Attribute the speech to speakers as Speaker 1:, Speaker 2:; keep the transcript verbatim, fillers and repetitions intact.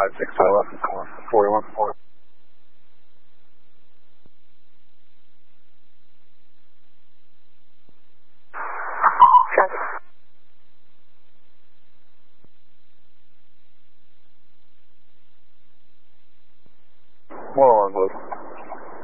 Speaker 1: five six two left, forty-one. Well, on both.